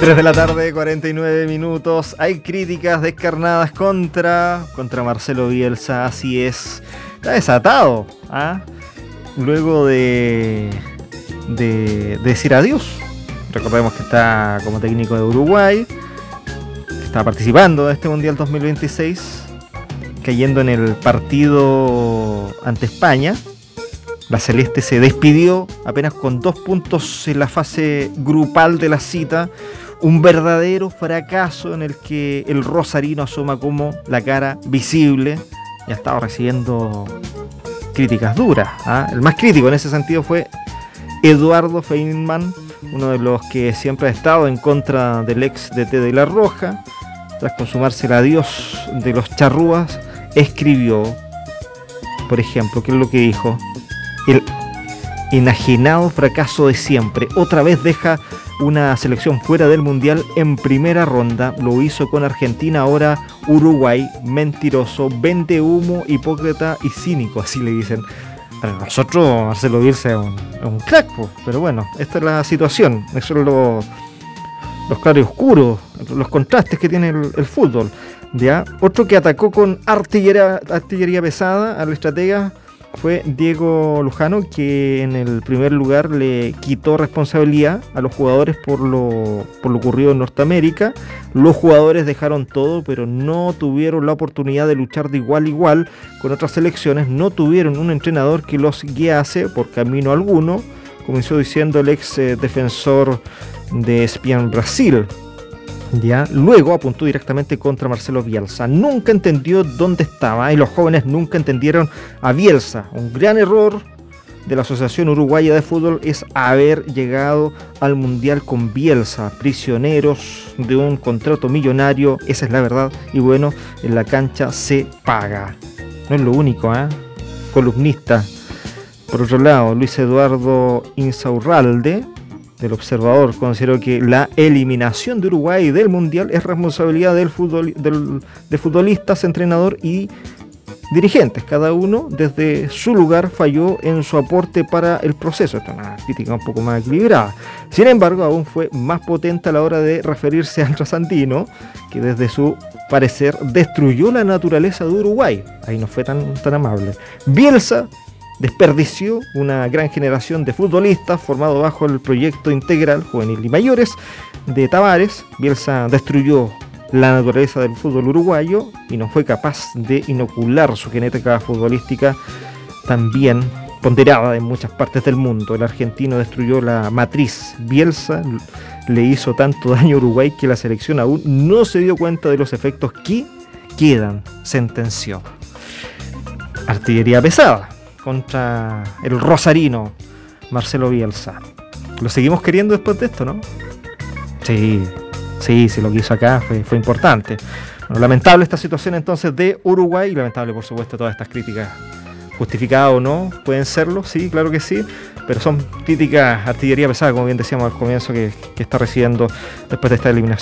3 de la tarde, 49 minutos. Hay críticas descarnadas contra Marcelo Bielsa, así es. Está desatado, ¿ah? Luego de decir adiós. Recordemos que está como técnico de Uruguay, está participando de este Mundial 2026, cayendo en el partido ante España. La Celeste se despidió apenas con 2 puntos en la fase grupal de la cita. Un verdadero fracaso en el que el rosarino asoma como la cara visible. Y ha estado recibiendo críticas duras, ¿ah? El más crítico en ese sentido fue Eduardo Feynman, uno de los que siempre ha estado en contra del ex DT de La Roja. Tras consumarse el adiós de los charrúas, escribió, por ejemplo, ¿qué es lo que dijo? El enajenado fracaso de siempre. Otra vez deja una selección fuera del Mundial en primera ronda. Lo hizo con Argentina, ahora Uruguay. Mentiroso, vende humo, hipócrita y cínico, así le dicen. Para nosotros Marcelo Bielsa es un crack, pero bueno, esta es la situación. Eso es los claroscuros, los contrastes que tiene el fútbol. ¿Ya? Otro que atacó con artillería pesada al estratega fue Diego Lujano, que en el primer lugar le quitó responsabilidad a los jugadores por lo ocurrido en Norteamérica. Los jugadores dejaron todo, pero no tuvieron la oportunidad de luchar de igual a igual con otras selecciones. No tuvieron un entrenador que los guiase por camino alguno, comenzó diciendo el ex defensor de ESPN Brasil. ¿Ya? Luego apuntó directamente contra Marcelo Bielsa. Nunca entendió dónde estaba y los jóvenes nunca entendieron a Bielsa. Un gran error de la Asociación Uruguaya de Fútbol es haber llegado al Mundial con Bielsa, prisioneros de un contrato millonario. Esa es la verdad. Y bueno, en la cancha se paga. No es lo único, ¿eh? Columnista. Por otro lado, Luis Eduardo Insaurralde, del Observador, consideró que la eliminación de Uruguay del Mundial es responsabilidad de futbolistas, entrenador y dirigentes. Cada uno desde su lugar falló en su aporte para el proceso. Esta es una crítica un poco más equilibrada. Sin embargo, aún fue más potente a la hora de referirse al trasandino, que desde su parecer destruyó la naturaleza de Uruguay. Ahí no fue tan amable. Bielsa desperdició una gran generación de futbolistas formado bajo el proyecto integral juvenil y mayores de Tavares. Bielsa destruyó la naturaleza del fútbol uruguayo y no fue capaz de inocular su genética futbolística también ponderada en muchas partes del mundo. El argentino destruyó la matriz. Bielsa le hizo tanto daño a Uruguay que la selección aún no se dio cuenta de los efectos que quedan, sentenció. Artillería pesada contra el rosarino Marcelo Bielsa. Lo seguimos queriendo después de esto, ¿no? Sí, lo que hizo acá fue importante. Bueno, lamentable esta situación entonces de Uruguay, y lamentable por supuesto todas estas críticas, justificadas o no, pueden serlo, sí, claro que sí, pero son críticas artillería pesada, como bien decíamos al comienzo, que está recibiendo después de esta eliminación.